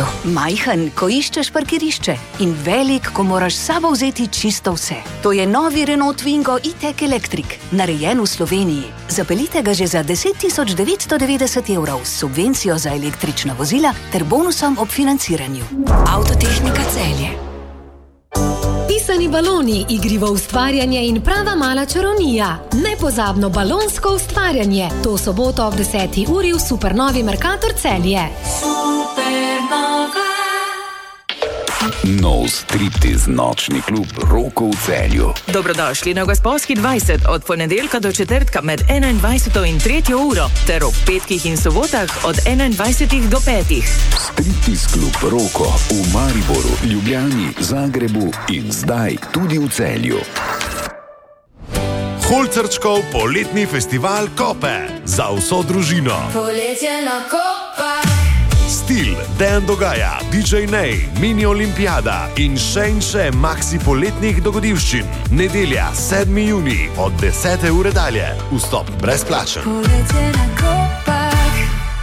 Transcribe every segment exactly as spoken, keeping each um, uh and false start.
Celju. Majhen, ko iščeš parkirišče, in velik, ko moraš s sabo vzeti čisto vse. To je novi Renault Twingo e-tech Electric, narejen v Sloveniji. Zapeljite ga že za deset tisoč devetsto devetdeset evrov s subvencijo za električna vozila ter bonusom ob financiranju. Avtotehnika Celje. Pisani baloni, igrivo ustvarjanje in prava mala čarovnija. Nepozabno balonsko ustvarjanje. To soboto ob deseti uri v Supernovi Mercator Celje. Supernova. Nov striptiz nočni klub Roko v Celju. Dobrodošli na Gosposki dvajset od ponedeljka do četrtka med enaindvajseto in tretjo uro ter ob petkih in sobotah od enaindvajsetih do petih. Striptiz klub Roko v Mariboru, Ljubljani, Zagrebu in zdaj tudi v Celju. Holcerčkov poletni festival Kope za vso družino. Poletje na Kopah. Stil, Dejan Dogaja, D J Nej, Mini Olimpijada in še in še maksi poletnih dogodivščin. Nedelja, sedmi junij od desete ure dalje. Vstop brezplačen. Poletje na Kopah.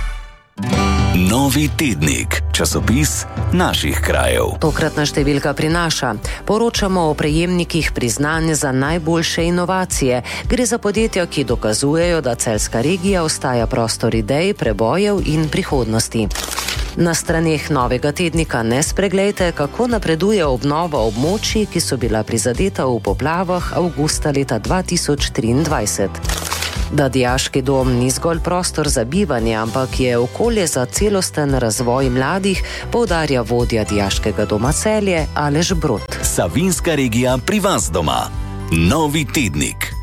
Novi tednik, časopis naših krajev. Tokratna številka prinaša. Poročamo o prejemnikih priznanj za najboljše inovacije. Gre za podjetja, ki dokazujejo, da celjska regija ostaja prostor idej, prebojev in prihodnosti. Na straneh novega tednika ne spreglejte, kako napreduje obnova območij, ki so bila prizadeta v poplavah avgusta leta dva tisoč triindvajset. Da dijaški dom ni zgolj prostor za bivanje, ampak je okolje za celosten razvoj mladih, poudarja vodja dijaškega doma Celje Aleš Brod. Savinjska regija pri vas doma. Novi tednik.